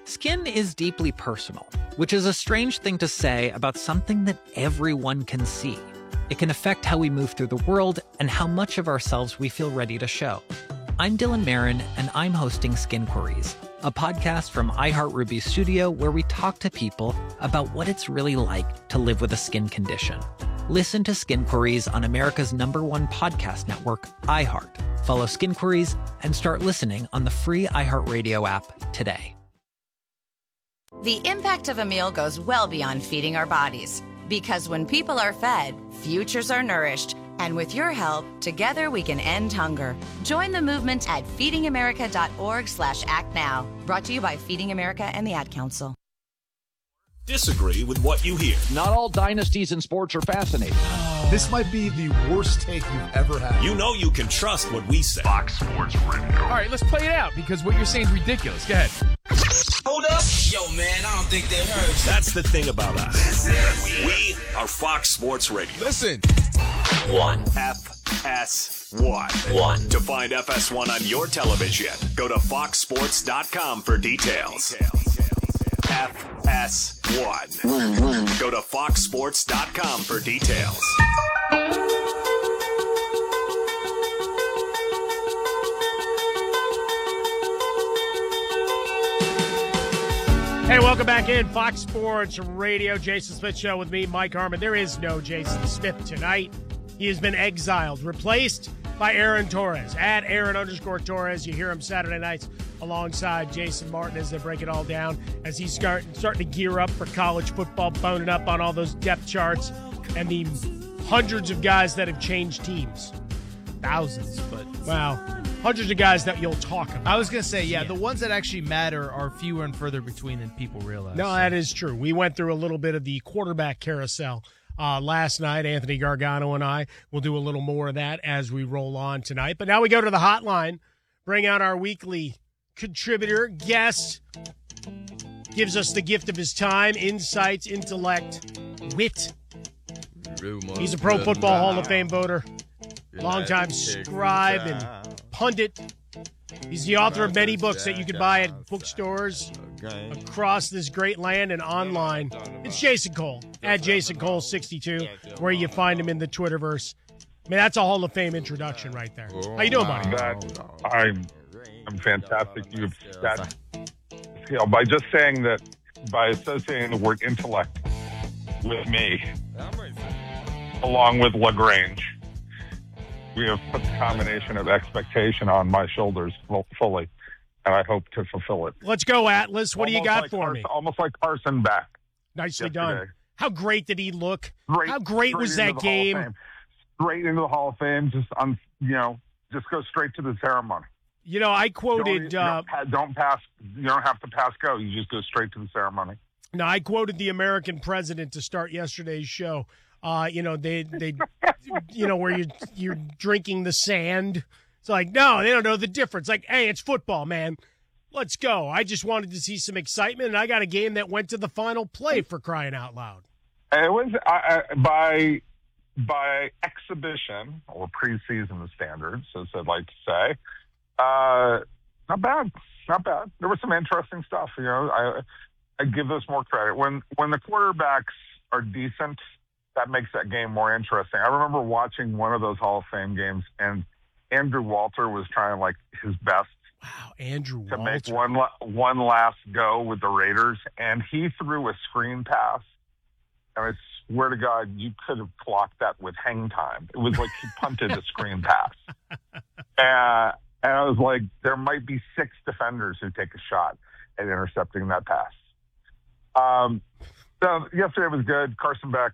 Skin is deeply personal, which is a strange thing to say about something that everyone can see. It can affect how we move through the world and how much of ourselves we feel ready to show. I'm Dylan Marin, and I'm hosting Skin Queries, a podcast from iHeartRuby Studio where we talk to people about what it's really like to live with a skin condition. Listen to Skin Queries on America's #1 podcast network, iHeart. Follow Skin Queries and start listening on the free iHeartRadio app today. The impact of a meal goes well beyond feeding our bodies. Because when people are fed, futures are nourished. And with your help, together we can end hunger. Join the movement at feedingamerica.org/actnow. Brought to you by Feeding America and the Ad Council. Disagree with what you hear. Not all dynasties in sports are fascinating. This might be the worst take you've ever had. You know you can trust what we say. Fox Sports Radio. All right, let's play it out because what you're saying is ridiculous. Go ahead. Hold up. Yo, man, I don't think they heard you. That's the thing about us. We are Fox Sports Radio. Listen. FS1. To find FS1 on your television, go to foxsports.com for details. FS1. Go to foxsports.com for details. Hey, welcome back in. Fox Sports Radio, Jason Smith Show with me, Mike Harmon. There is no Jason Smith tonight. He has been exiled, replaced by Aaron Torres. At Aaron_Torres. You hear him Saturday nights alongside Jason Martin as they break it all down, as he's starting to gear up for college football, boning up on all those depth charts and the hundreds of guys that have changed teams. Thousands, but wow. Hundreds of guys that you'll talk about. I was going to say, yeah, the ones that actually matter are fewer and further between than people realize. No, that is true. We went through a little bit of the quarterback carousel last night. Anthony Gargano and I will do a little more of that as we roll on tonight. But now we go to the hotline, bring out our weekly contributor, guest, gives us the gift of his time, insights, intellect, wit. He's a Pro Football Hall of Fame voter, longtime scribe and pundit. He's the author of many books that you can buy at bookstores across this great land and online. It's Jason Cole, at Jason Cole 62, where you find him in the Twitterverse. I mean, that's a Hall of Fame introduction right there. How you doing, buddy? I'm fantastic. You've got, by just saying that, by associating the word intellect with me, along with LaGrange, we have put the combination of expectation on my shoulders fully, and I hope to fulfill it. Let's go, Atlas. What do you got for me? Almost like Carson Beck. Nicely yesterday. done. How great did he look? How great was that game? Straight into the Hall of Fame. Just just go straight to the ceremony. You know, I quoted. Don't pass. You don't have to pass go. You just go straight to the ceremony. No, I quoted the American president to start yesterday's show. They where you're drinking the sand. It's like, no, they don't know the difference. Like, hey, it's football, man. Let's go. I just wanted to see some excitement, and I got a game that went to the final play, for crying out loud. It was by exhibition or preseason standards, as I'd like to say. Not bad. There was some interesting stuff. I give this more credit. When the quarterbacks are decent, that makes that game more interesting. I remember watching one of those Hall of Fame games, and Andrew Walter was trying like his best. Wow, Andrew to Walter. make one last go with the Raiders, and he threw a screen pass. And I swear to God, you could have clocked that with hang time. It was like he punted a screen pass. And I was like, there might be 6 defenders who take a shot at intercepting that pass. So yesterday was good. Carson Beck,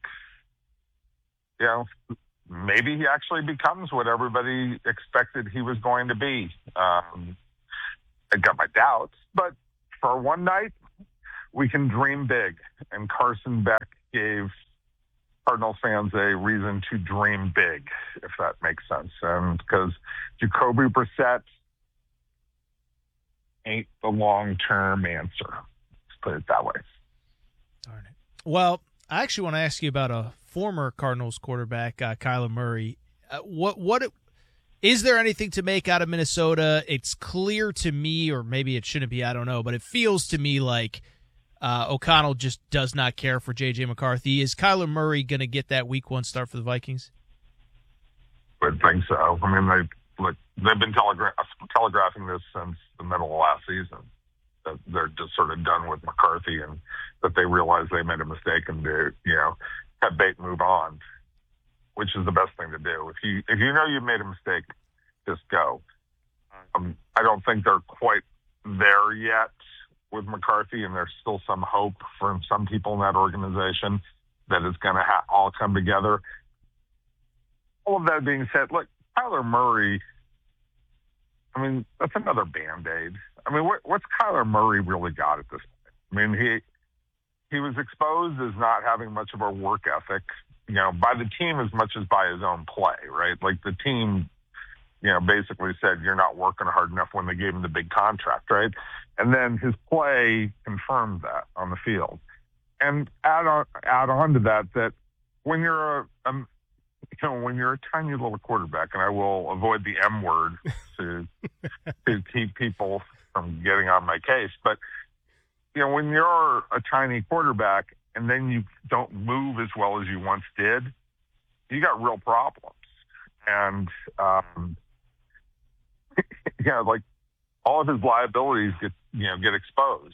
maybe he actually becomes what everybody expected he was going to be. I got my doubts, but for one night, we can dream big. And Carson Beck gave Cardinals fans a reason to dream big, if that makes sense. Because Jacoby Brissett ain't the long-term answer. Let's put it that way. Darn it. Well, I actually want to ask you about a former Cardinals quarterback, Kyler Murray. What Is there anything to make out of Minnesota? It's clear to me, or maybe it shouldn't be, I don't know, but it feels to me like O'Connell just does not care for J.J. McCarthy. Is Kyler Murray going to get that Week 1 start for the Vikings? I think so. I mean, they've been telegraphing this since the middle of last season, that they're just sort of done with McCarthy and that they realize they made a mistake and to, cut bait and move on, which is the best thing to do. If you know you've made a mistake, just go. I don't think they're quite there yet with McCarthy, and there's still some hope from some people in that organization that it's going to all come together. All of that being said, look, Kyler Murray, I mean, that's another Band-Aid. I mean, what's Kyler Murray really got at this point? I mean, he was exposed as not having much of a work ethic, by the team as much as by his own play, right? Like the team, basically said, you're not working hard enough when they gave him the big contract, right? And then his play confirmed that on the field. And add on to that when you're when you're a tiny little quarterback, and I will avoid the M word to keep people from getting on my case, but when you're a tiny quarterback and then you don't move as well as you once did, you got real problems. And like all of his liabilities get exposed.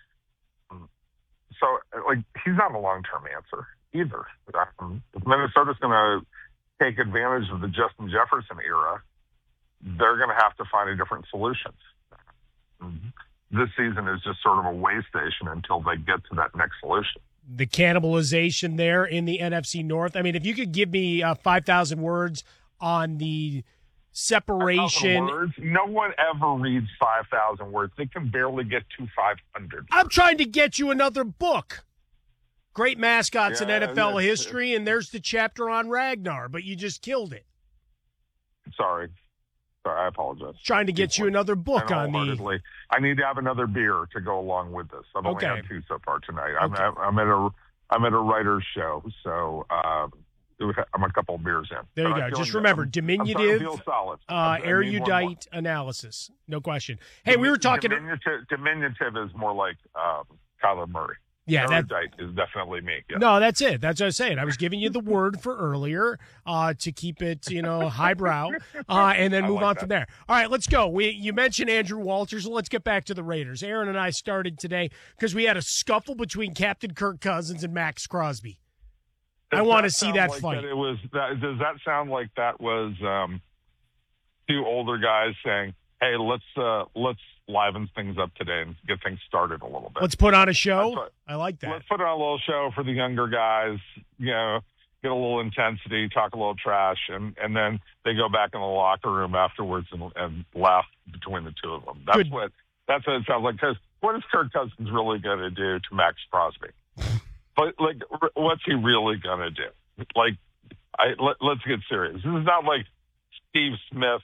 So like he's not a long-term answer either. If Minnesota's going to take advantage of the Justin Jefferson era, they're going to have to find a different solution. This season is just sort of a way station until they get to that next solution. The cannibalization there in the NFC North. I mean, if you could give me 5,000 words on the separation. Words? No one ever reads 5,000 words. They can barely get to 500. I'm trying to get you another book. Great mascots in NFL history, and there's the chapter on Ragnar, but you just killed it. Sorry, I apologize. Trying to get you another book on the. I need to have another beer to go along with this. I've only had 2 so far tonight. Okay. I'm at a writer's show, so I'm a couple of beers in. There you go. Just remember, diminutive, erudite analysis. No question. Hey, we were talking. Diminutive is more like Kyler Murray. Yeah, erudite is definitely me. Yeah. No, that's it. That's what I was saying. I was giving you the word for earlier to keep it, highbrow, and then move on from there. All right, let's go. You mentioned Andrew Walters. Let's get back to the Raiders. Aaron and I started today because we had a scuffle between Captain Kirk Cousins and Max Crosby. I want to see that fight. Does that sound like that was 2 older guys saying, "Hey, let's liven things up today and get things started a little bit. Let's put on a show." I like that. Let's put on a little show for the younger guys, get a little intensity, talk a little trash, and then they go back in the locker room afterwards and laugh between the two of them. That's what it sounds like. Because what is Kirk Cousins really going to do to Max Crosby? But what's he really going to do? Let's get serious. This is not like Steve Smith,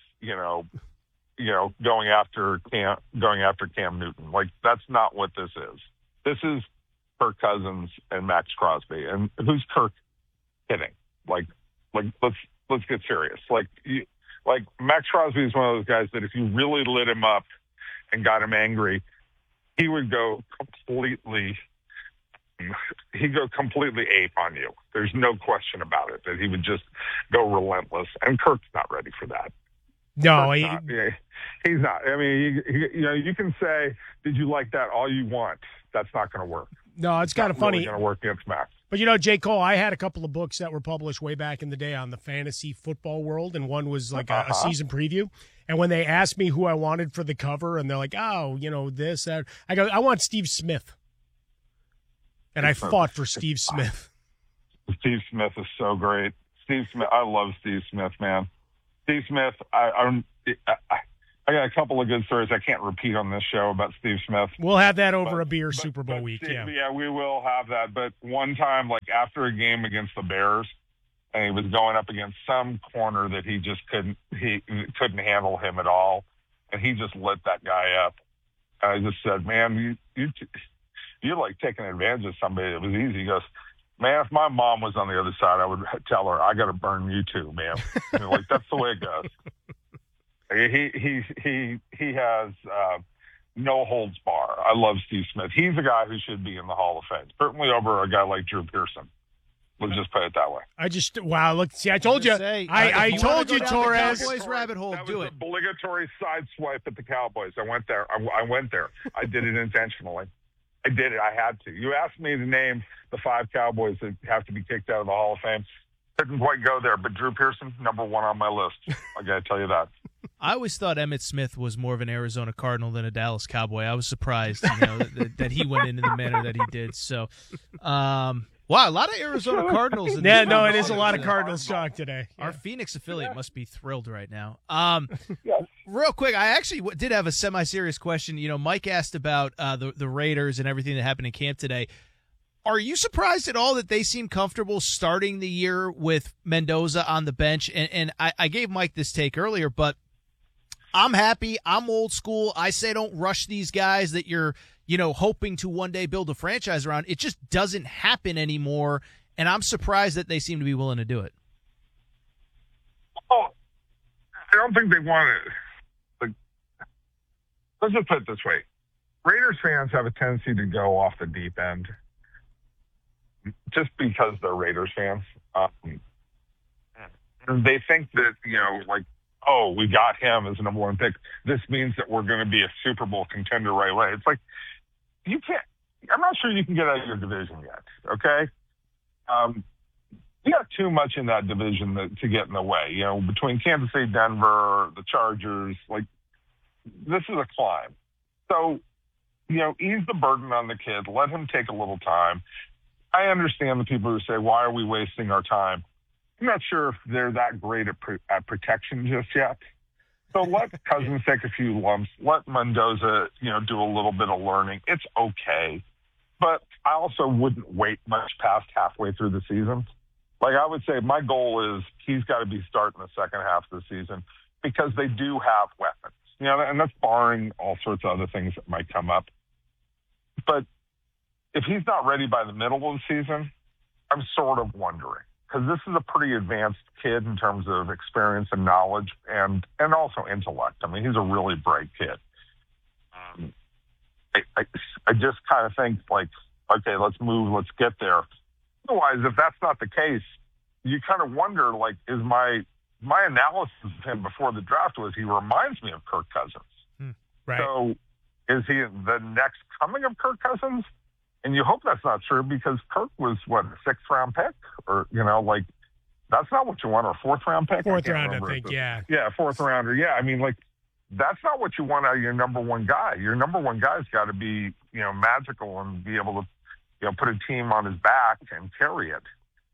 going after Cam Newton. That's not what this is. This is Kirk Cousins and Max Crosby. And who's Kirk hitting? Let's get serious. Max Crosby is one of those guys that if you really lit him up and got him angry, he would go completely ape on you. There's no question about it, that he would just go relentless. And Kirk's not ready for that. No, he's not. I mean, you can say, "Did you like that?" all you want. That's not going to work. No, it's kind of funny. It's not going to work against Max. But J. Cole, I had a couple of books that were published way back in the day on the fantasy football world, and one was a season preview. And when they asked me who I wanted for the cover, and they're like, "Oh, this," that, I go, "I want Steve Smith." And I fought for Steve Smith. Steve Smith is so great. Steve Smith, I love Steve Smith, man. Steve Smith, I got a couple of good stories I can't repeat on this show about Steve Smith. We'll have that over a beer Super Bowl week. Steve, yeah, we will have that. But one time, after a game against the Bears, and he was going up against some corner that he couldn't handle him at all, and he just lit that guy up. I just said, "Man, you're like taking advantage of somebody that was easy." He goes, "Man, if my mom was on the other side, I would tell her, I got to burn you too, man." That's the way it goes. He has no holds bar. I love Steve Smith. He's a guy who should be in the Hall of Fame, certainly over a guy like Drew Pearson. Let's just put it that way. Wow, look, see, I told you. I told you, Torres. Cowboys rabbit hole, that do was it. An obligatory side swipe at the Cowboys. I went there. I went there. I did it intentionally. I did it. I had to. You asked me to name the 5 Cowboys that have to be kicked out of the Hall of Fame. Didn't quite go there, but Drew Pearson, number 1 on my list. I got to tell you that. I always thought Emmitt Smith was more of an Arizona Cardinal than a Dallas Cowboy. I was surprised, that he went in the manner that he did. So, wow, a lot of Arizona Cardinals. It is a lot of Cardinals talk today. Yeah. Our Phoenix affiliate must be thrilled right now. Yes. Real quick, I actually did have a semi-serious question. Mike asked about the Raiders and everything that happened in camp today. Are you surprised at all that they seem comfortable starting the year with Mendoza on the bench? And I gave Mike this take earlier, but I'm happy. I'm old school. I say don't rush these guys that you're, hoping to one day build a franchise around. It just doesn't happen anymore, and I'm surprised that they seem to be willing to do it. Oh, I don't think they want it. Let's just put it this way. Raiders fans have a tendency to go off the deep end just because they're Raiders fans. They think that, we got him as a number 1 pick. This means that we're going to be a Super Bowl contender right away. It's like, you can't, I'm not sure you can get out of your division yet, okay? You got too much in that division to get in the way. Between Kansas City, Denver, the Chargers, this is a climb. So, ease the burden on the kid. Let him take a little time. I understand the people who say, why are we wasting our time? I'm not sure if they're that great at protection just yet. So let Cousins take a few lumps. Let Mendoza, do a little bit of learning. It's okay. But I also wouldn't wait much past halfway through the season. I would say my goal is he's got to be starting the second half of the season because they do have weapons. And that's barring all sorts of other things that might come up. But if he's not ready by the middle of the season, I'm sort of wondering. Because this is a pretty advanced kid in terms of experience and knowledge and also intellect. I mean, he's a really bright kid. I just kind of think, okay, let's move, let's get there. Otherwise, if that's not the case, you kind of wonder, is my analysis of him before the draft was he reminds me of Kirk Cousins. Right. So is he the next coming of Kirk Cousins? And you hope that's not true because Kirk was, a 6th-round pick? Or, that's not what you want, or a 4th-round pick? 4th round, I think, yeah. Yeah, 4th-rounder, yeah. I mean, that's not what you want out of your number 1 guy. Your number 1 guy's got to be, magical and be able to, put a team on his back and carry it.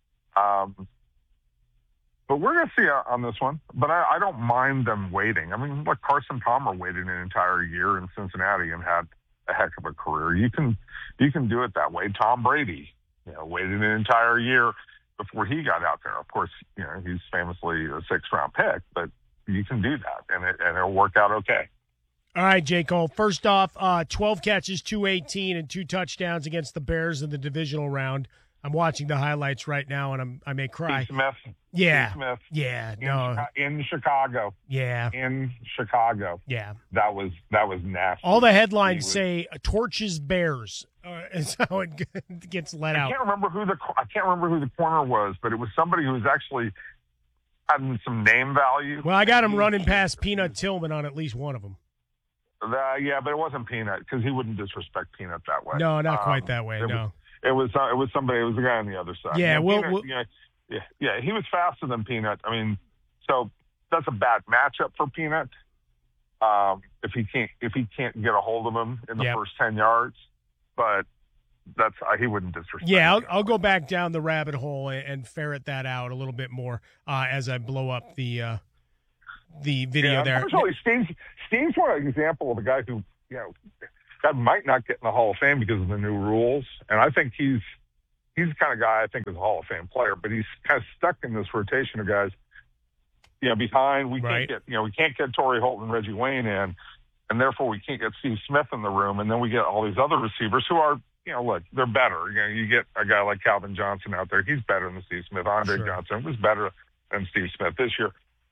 But we're going to see on this one. But I don't mind them waiting. I mean, look, Carson Palmer waited an entire year in Cincinnati and had a heck of a career. You can do it that way. Tom Brady, waited an entire year before he got out there. Of course, he's famously a 6th-round pick, but you can do that, and it'll work out okay. All right, J. Cole. First off, 12 catches, 218, and 2 touchdowns against the Bears in the divisional round. I'm watching the highlights right now, and I may cry. Steve Smith. Yeah. Steve Smith. Yeah. In Chicago. Yeah. In Chicago. Yeah. That was nasty. All the headlines say torches Bears. Is how it gets let out. I can't remember who the corner was, but it was somebody who was actually having some name value. Well, I got him running past Peanut Tillman on at least one of them. Yeah, but it wasn't Peanut because he wouldn't disrespect Peanut that way. No, not quite that way. No. It was somebody. It was the guy on the other side. Yeah, Peanut, he was faster than Peanut. I mean, so that's a bad matchup for Peanut. If he can't get a hold of him in the first 10 yards, but he wouldn't disrespect. Yeah, I'll go back down the rabbit hole and ferret that out a little bit more as I blow up the video there. Actually, Steve's one example of a guy who that might not get in the Hall of Fame because of the new rules. And I think he's the kind of guy I think is a Hall of Fame player, but he's kind of stuck in this rotation of guys, behind. We can't get Torrey Holt and Reggie Wayne in, and therefore we can't get Steve Smith in the room. And then we get all these other receivers who are, look, they're better. You get a guy like Calvin Johnson out there. He's better than Steve Smith. Andre Johnson was better than Steve Smith this year.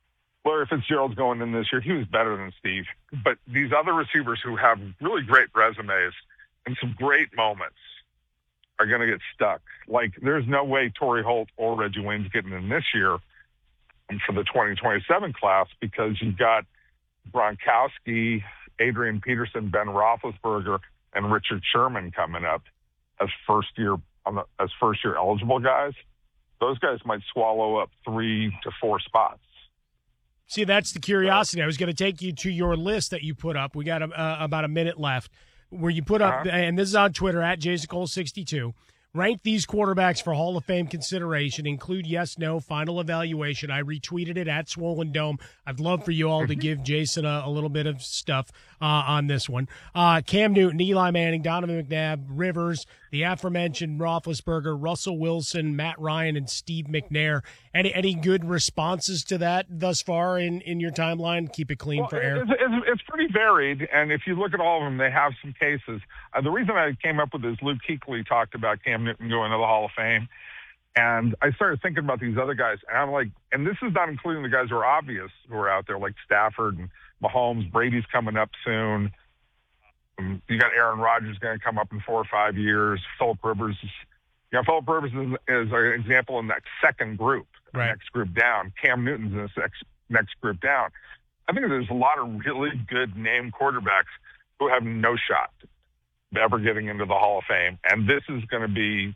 Larry Fitzgerald's going in this year. He was better than Steve. But these other receivers who have really great resumes and some great moments are going to get stuck. Like, there's no way Torrey Holt or Reggie Wayne's getting in this year for the 2027 class, because you've got Gronkowski, Adrian Peterson, Ben Roethlisberger, and Richard Sherman coming up as first year eligible guys. Those guys might swallow up 3 to 4 spots. See, that's the curiosity. I was going to take you to your list that you put up. We got about a minute left, where you put up, and this is on Twitter, at JasonCole62, rank these quarterbacks for Hall of Fame consideration, include yes, no, final evaluation. I retweeted it at Swollen Dome. I'd love for you all to give Jason a little bit of stuff on this one. Cam Newton, Eli Manning, Donovan McNabb, Rivers, the aforementioned Roethlisberger, Russell Wilson, Matt Ryan, and Steve McNair. Any good responses to that thus far in your timeline? Keep it clean for air. It's pretty varied, and if you look at all of them, they have some cases. The reason I came up with this, Luke Kuechly talked about Cam Newton going to the Hall of Fame, and I started thinking about these other guys, and I'm like, and this is not including the guys who are obvious who are out there, like Stafford and Mahomes. Brady's coming up soon. You got Aaron Rodgers going to come up in 4 or 5 years. Philip Rivers is an example in that second group, right. Next group down. Cam Newton's in this next group down. I think there's a lot of really good name quarterbacks who have no shot ever getting into the Hall of Fame. And this is going to be,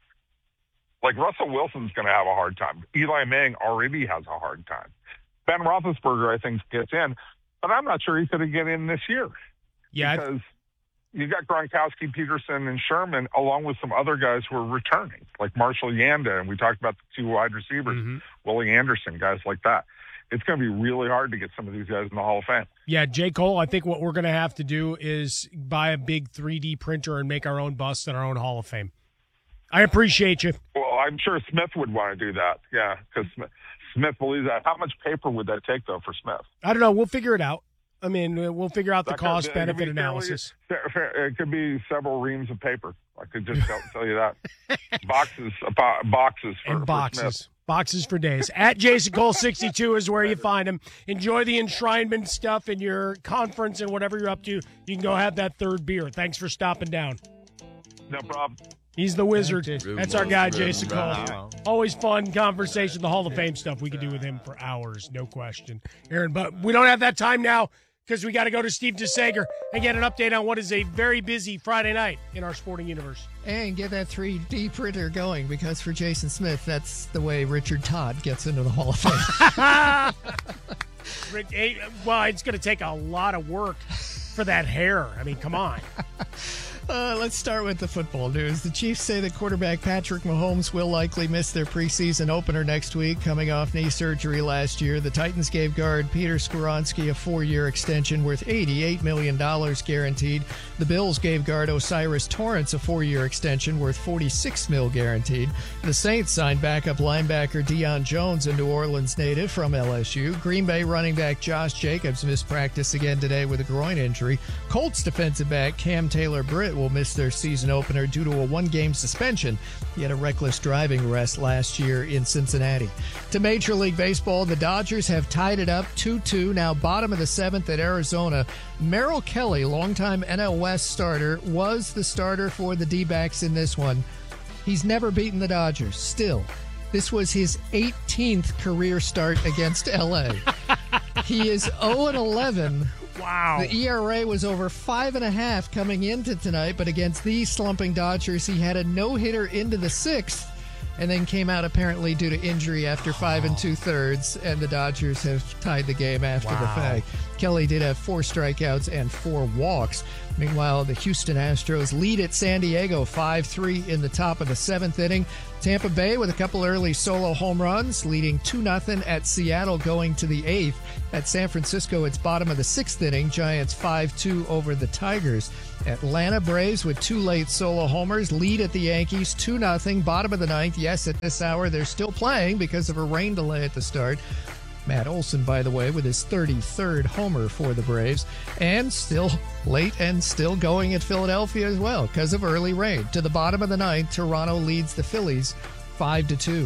like, Russell Wilson's going to have a hard time. Eli Manning already has a hard time. Ben Roethlisberger, I think, gets in, but I'm not sure he's going to get in this year. Yeah, because you got Gronkowski, Peterson, and Sherman, along with some other guys who are returning, like Marshall Yanda, and we talked about the 2 wide receivers, Willie Anderson, guys like that. It's going to be really hard to get some of these guys in the Hall of Fame. Yeah, J. Cole, I think what we're going to have to do is buy a big 3D printer and make our own bust in our own Hall of Fame. I appreciate you. Well, I'm sure Smith would want to do that, yeah, because Smith believes that. How much paper would that take, though, for Smith? I don't know. We'll figure it out. I mean, we'll figure out the cost-benefit analysis. It could be several reams of paper. I could just tell you that. Boxes for Smith. Boxes for days. At Jason Cole 62 is where you find him. Enjoy the enshrinement stuff in your conference and whatever you're up to. You can go have that third beer. Thanks for stopping down. No problem. He's the wizard. That's our guy, Jason Cole. Always fun conversation. The Hall of Fame stuff we could do with him for hours, no question. Aaron, but we don't have that time now because we got to go to Steve DeSager and get an update on what is a very busy Friday night in our sporting universe. And get that 3D printer going, because for Jason Smith, that's the way Richard Todd gets into the Hall of Fame. Well, it's going to take a lot of work for that hair. I mean, come on. Let's start with the football news. The Chiefs say that quarterback Patrick Mahomes will likely miss their preseason opener next week, coming off knee surgery last year. The Titans gave guard Peter Skoronski a 4-year extension worth $88 million guaranteed. The Bills gave guard Osiris Torrance a 4-year extension worth $46 million guaranteed. The Saints signed backup linebacker Deion Jones, a New Orleans native from LSU. Green Bay running back Josh Jacobs missed practice again today with a groin injury. Colts defensive back Cam Taylor-Britt will miss their season opener due to a 1-game suspension. He had a reckless driving arrest last year in Cincinnati. To Major League Baseball, the Dodgers have tied it up 2-2, now bottom of the 7th at Arizona. Merrill Kelly, longtime NL West starter, was the starter for the D-backs in this one. He's never beaten the Dodgers. Still, this was his 18th career start against L.A. He is 0-11. Wow. The ERA was over 5.5 coming into tonight, but against these slumping Dodgers, he had a no-hitter into the 6th and then came out apparently due to injury after 5 2/3, and the Dodgers have tied the game after the fact. Kelly did have 4 strikeouts and 4 walks. Meanwhile, the Houston Astros lead at San Diego 5-3 in the top of the 7th inning. Tampa Bay with a couple early solo home runs, leading 2-0 at Seattle going to the 8th. At San Francisco, it's bottom of the 6th inning. Giants 5-2 over the Tigers. Atlanta Braves with 2 late solo homers lead at the Yankees 2-0, bottom of the 9th. Yes, at this hour, they're still playing because of a rain delay at the start. Matt Olson, by the way, with his 33rd homer for the Braves. And still late and still going at Philadelphia as well because of early rain. To the bottom of the 9th, Toronto leads the Phillies 5-2.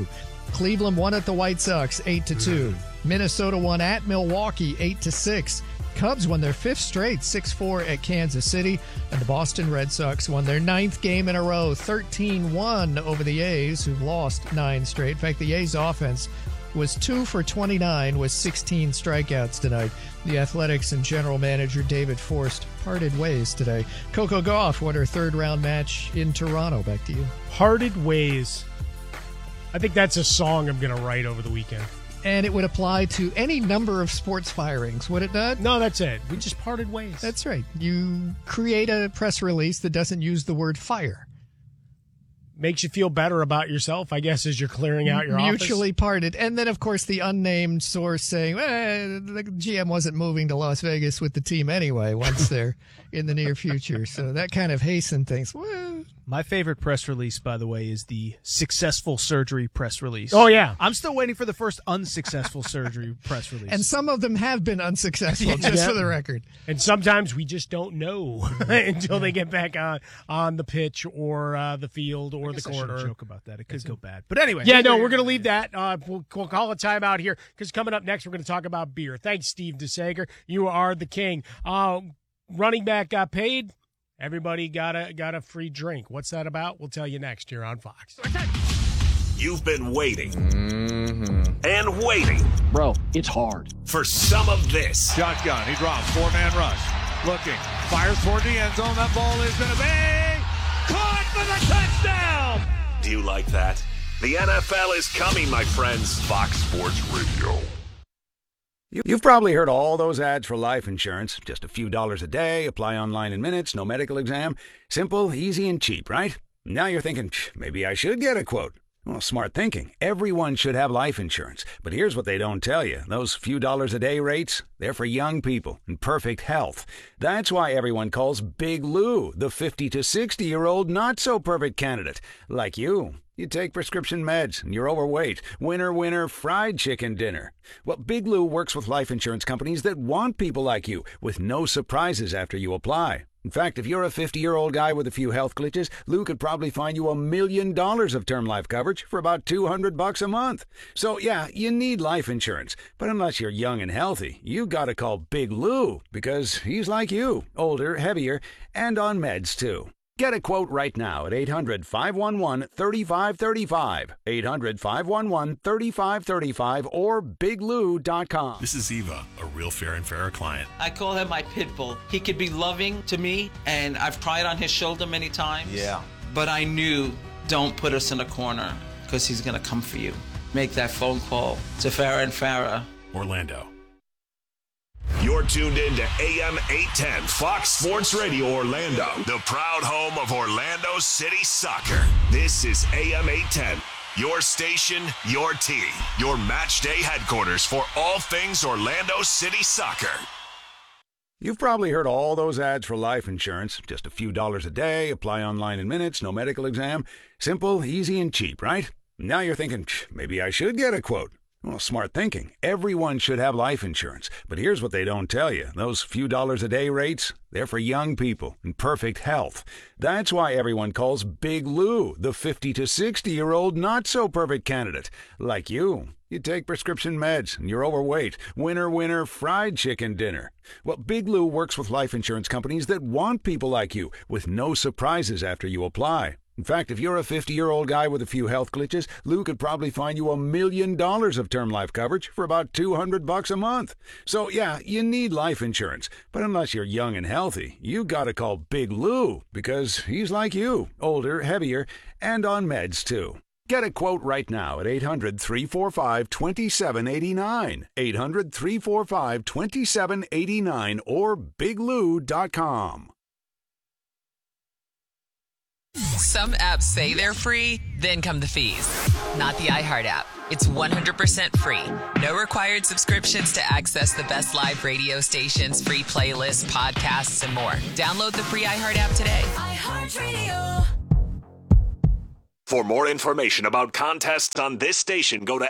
Cleveland won at the White Sox 8-2. Minnesota won at Milwaukee 8-6. Cubs won their 5th straight 6-4 at Kansas City, and the Boston Red Sox won their 9th game in a row 13-1 over the A's, who've lost 9 straight. In fact, the A's offense was 2 for 29 with 16 strikeouts tonight. The Athletics and general manager David Forst parted ways today. Coco Gauff won her 3rd round match in Toronto. Back to you. Parted ways. I think that's a song I'm going to write over the weekend. And it would apply to any number of sports firings, would it not? No, that's it. We just parted ways. That's right. You create a press release that doesn't use the word fire. Makes you feel better about yourself, I guess, as you're clearing out your Mutually office. parted. And then, of course, the unnamed source saying, the GM wasn't moving to Las Vegas with the team anyway once they're in the near future. So that kind of hastened things. Well, my favorite press release, by the way, is the successful surgery press release. Oh, yeah. I'm still waiting for the first unsuccessful surgery press release. And some of them have been unsuccessful, just for the record. And sometimes we just don't know until they get back on the pitch or the field or the corner. I should joke about that. It could go bad. But anyway. Yeah, no, we're going to leave that. We'll call a timeout here because coming up next, we're going to talk about beer. Thanks, Steve DeSager. You are the king. Running back got paid. Everybody got a free drink. What's that about? We'll tell you next here on Fox. You've been waiting and waiting. Bro, it's hard. For some of this. Shotgun. He drops. 4-man rush. Looking. Fires toward the end zone. That ball is going to be caught for the touchdown. Do you like that? The NFL is coming, my friends. Fox Sports Radio. You've probably heard all those ads for life insurance. Just a few dollars a day, apply online in minutes, no medical exam. Simple, easy, and cheap, right? Now you're thinking, maybe I should get a quote. Well, smart thinking. Everyone should have life insurance. But here's what they don't tell you. Those few dollars a day rates, they're for young people in perfect health. That's why everyone calls Big Lou the 50 to 60-year-old not-so-perfect candidate. Like you. You take prescription meds, and you're overweight. Winner, fried chicken dinner. Well, Big Lou works with life insurance companies that want people like you, with no surprises after you apply. In fact, if you're a 50-year-old guy with a few health glitches, Lou could probably find you $1 million of term life coverage for about $200 a month. So, yeah, you need life insurance. But unless you're young and healthy, you gotta call Big Lou, because he's like you, older, heavier, and on meds, too. Get a quote right now at 800-511-3535, 800-511-3535, or biglou.com. This is Eva, a real Fair and Fairer client. I call him my pit bull. He could be loving to me, and I've cried on his shoulder many times. Yeah. But I knew, don't put us in a corner, because he's going to come for you. Make that phone call to Fair and Fairer. Orlando. You're tuned in to AM 810 Fox Sports Radio Orlando, the proud home of Orlando City Soccer. This is AM 810, your station, your team, your match day headquarters for all things Orlando City Soccer. You've probably heard all those ads for life insurance. Just a few dollars a day, apply online in minutes, no medical exam. Simple, easy, and cheap, right? Now you're thinking, maybe I should get a quote. Well, smart thinking. Everyone should have life insurance. But here's what they don't tell you. Those few dollars a day rates, they're for young people in perfect health. That's why everyone calls Big Lou the 50 to 60-year-old not-so-perfect candidate. Like you. You take prescription meds, and you're overweight. Winner, fried chicken dinner. Well, Big Lou works with life insurance companies that want people like you, with no surprises after you apply. In fact, if you're a 50-year-old guy with a few health glitches, Lou could probably find you $1 million of term life coverage for about $200 a month. So, yeah, you need life insurance. But unless you're young and healthy, you gotta call Big Lou, because he's like you, older, heavier, and on meds, too. Get a quote right now at 800-345-2789, 800-345-2789, or biglou.com. Some apps say they're free, then come the fees. Not the iHeart app. It's 100% free. No required subscriptions to access the best live radio stations, free playlists, podcasts, and more. Download the free iHeart app today. iHeartRadio. For more information about contests on this station, go to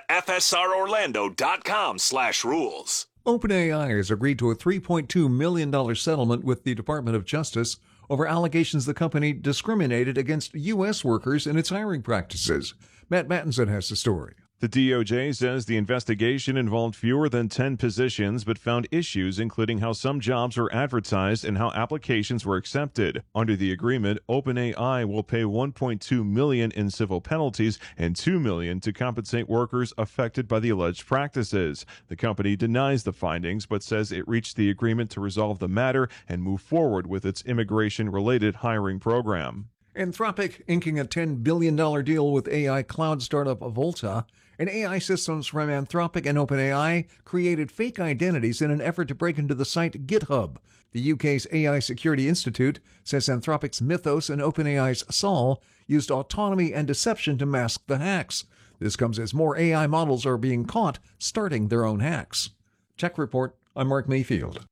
fsrorlando.com/rules. OpenAI has agreed to a $3.2 million settlement with the Department of Justice over allegations the company discriminated against U.S. workers in its hiring practices. Matt Mattinson has the story. The DOJ says the investigation involved fewer than 10 positions but found issues including how some jobs were advertised and how applications were accepted. Under the agreement, OpenAI will pay $1.2 million in civil penalties and $2 million to compensate workers affected by the alleged practices. The company denies the findings but says it reached the agreement to resolve the matter and move forward with its immigration-related hiring program. Anthropic inking a $10 billion deal with AI cloud startup Volta. And AI systems from Anthropic and OpenAI created fake identities in an effort to break into the site GitHub. The UK's AI Security Institute says Anthropic's Mythos and OpenAI's Sol used autonomy and deception to mask the hacks. This comes as more AI models are being caught starting their own hacks. Check Report, I'm Mark Mayfield.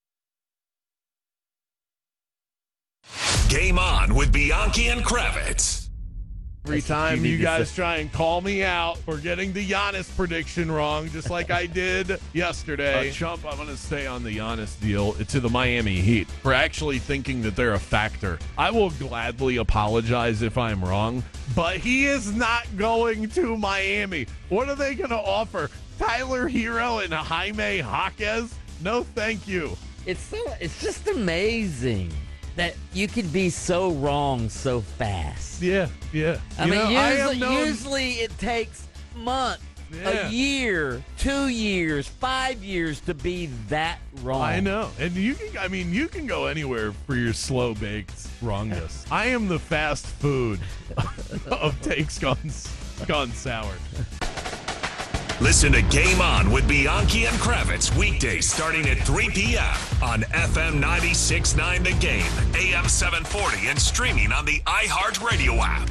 Game On with Bianchi and Kravitz. Every time you guys try and call me out for getting the Giannis prediction wrong, just like I did yesterday. Chump, I'm going to stay on the Giannis deal to the Miami Heat for actually thinking that they're a factor. I will gladly apologize if I'm wrong, but he is not going to Miami. What are they going to offer? Tyler Hero and Jaime Jaquez? No, thank you. It's just amazing that you can be so wrong so fast. Yeah. I mean, usually it takes months, a year, 2 years, 5 years to be that wrong. I know. And you can go anywhere for your slow-baked wrongness. I am the fast food of takes gone sour. Listen to Game On with Bianchi and Kravitz weekdays starting at 3 p.m. on FM 96.9 The Game, AM 740, and streaming on the iHeartRadio app.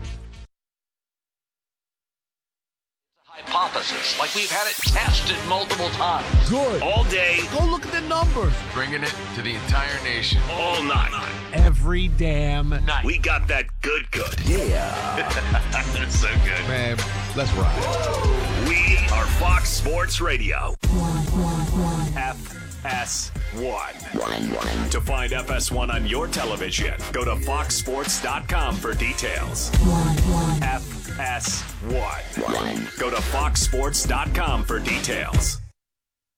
Hypothesis, like we've had it tested multiple times. Good. All day. Go look at the numbers. Bringing it to the entire nation. All night. Every damn night. We got that good. Yeah. That's so good. Man, let's rock. We are Fox Sports Radio. FS1. To find FS1 on your television, go to foxsports.com for details. FS1. Go to foxsports.com for details.